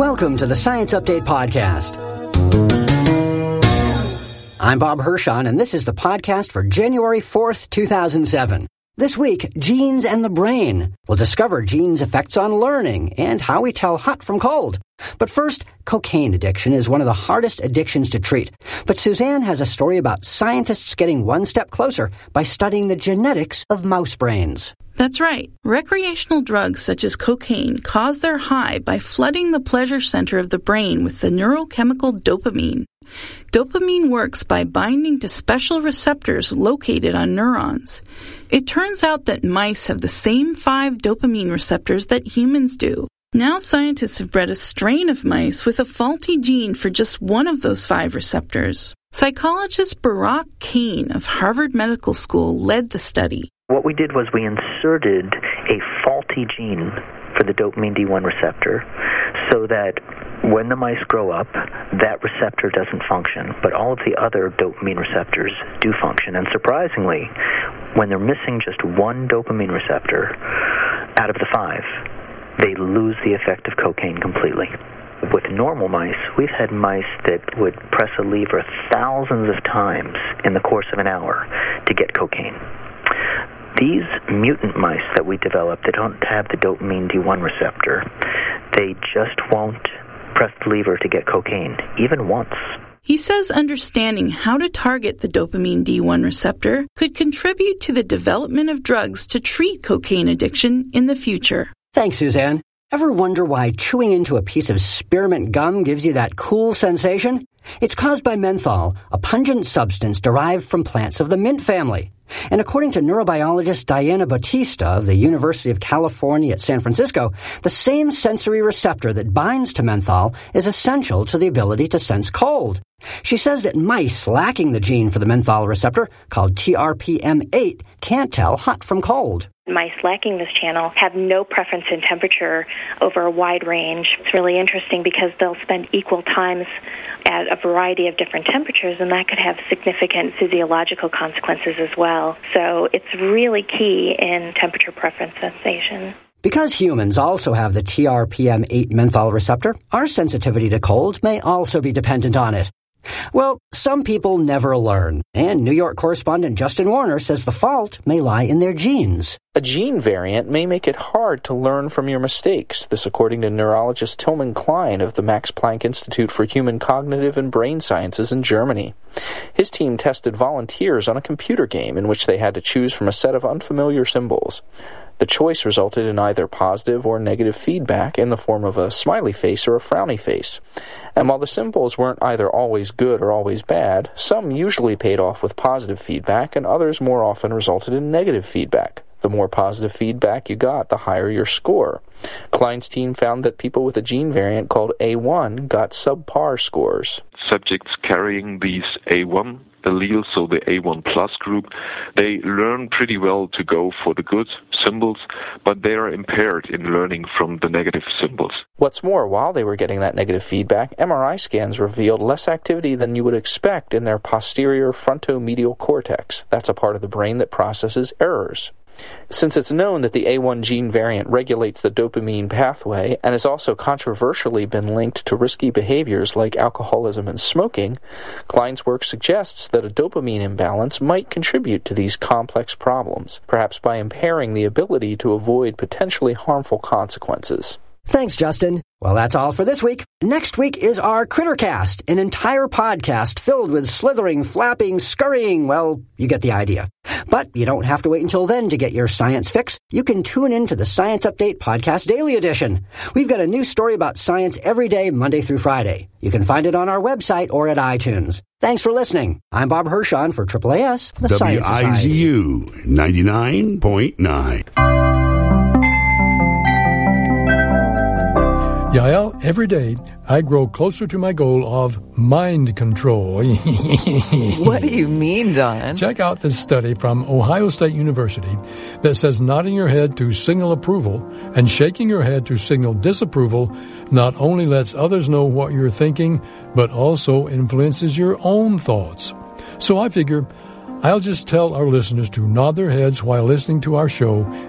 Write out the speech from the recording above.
Welcome to the Science Update Podcast. I'm Bob Hirschon, and this is the podcast for January 4th, 2007. This week, genes and the brain. We'll discover genes' effects on learning and how we tell hot from cold. But first, cocaine addiction is one of the hardest addictions to treat. But Suzanne has a story about scientists getting one step closer by studying the genetics of mouse brains. That's right. Recreational drugs such as cocaine cause their high by flooding the pleasure center of the brain with the neurochemical dopamine. Dopamine works by binding to special receptors located on neurons. It turns out that mice have the same 5 dopamine receptors that humans do. Now scientists have bred a strain of mice with a faulty gene for just one of those 5 receptors. Psychologist Barak Kane of Harvard Medical School led the study. What we did was we inserted a faulty gene for the dopamine D1 receptor so that when the mice grow up, that receptor doesn't function, but all of the other dopamine receptors do function. And surprisingly, when they're missing just one dopamine receptor out of the 5, they lose the effect of cocaine completely. With normal mice, we've had mice that would press a lever thousands of times in the course of an hour to get cocaine. These mutant mice that we developed, they don't have the dopamine D1 receptor. They just won't press the lever to get cocaine, even once. He says understanding how to target the dopamine D1 receptor could contribute to the development of drugs to treat cocaine addiction in the future. Thanks, Suzanne. Ever wonder why chewing into a piece of spearmint gum gives you that cool sensation? It's caused by menthol, a pungent substance derived from plants of the mint family. And according to neurobiologist Diana Bautista of the University of California at San Francisco, the same sensory receptor that binds to menthol is essential to the ability to sense cold. She says that mice lacking the gene for the menthol receptor, called TRPM8, can't tell hot from cold. Mice lacking this channel have no preference in temperature over a wide range. It's really interesting because they'll spend equal times at a variety of different temperatures, and that could have significant physiological consequences as well. So it's really key in temperature preference sensation. Because humans also have the TRPM8 menthol receptor, our sensitivity to cold may also be dependent on it. Well, some people never learn, and New York correspondent Justin Warner says the fault may lie in their genes. A gene variant may make it hard to learn from your mistakes. This according to neurologist Tilman Klein of the Max Planck Institute for Human Cognitive and Brain Sciences in Germany. His team tested volunteers on a computer game in which they had to choose from a set of unfamiliar symbols. The choice resulted in either positive or negative feedback in the form of a smiley face or a frowny face. And while the symbols weren't either always good or always bad, some usually paid off with positive feedback and others more often resulted in negative feedback. The more positive feedback you got, the higher your score. Klein's team found that people with a gene variant called A1 got subpar scores. Subjects carrying these A1 alleles, so the A1 plus group, they learn pretty well to go for the good symbols, but they are impaired in learning from the negative symbols. What's more, while they were getting that negative feedback, MRI scans revealed less activity than you would expect in their posterior frontomedial cortex. That's a part of the brain that processes errors. Since it's known that the A1 gene variant regulates the dopamine pathway and has also controversially been linked to risky behaviors like alcoholism and smoking, Klein's work suggests that a dopamine imbalance might contribute to these complex problems, perhaps by impairing the ability to avoid potentially harmful consequences. Thanks, Justin. Well, that's all for this week. Next week is our Crittercast, an entire podcast filled with slithering, flapping, scurrying. Well, you get the idea. But you don't have to wait until then to get your science fix. You can tune in to the Science Update Podcast Daily Edition. We've got a new story about science every day, Monday through Friday. You can find it on our website or at iTunes. Thanks for listening. I'm Bob Hirschon for AAAS, the Science Society. WIZU 99.9. Yael, every day I grow closer to my goal of mind control. What do you mean, Don? Check out this study from Ohio State University that says nodding your head to signal approval and shaking your head to signal disapproval not only lets others know what you're thinking, but also influences your own thoughts. So I figure I'll just tell our listeners to nod their heads while listening to our show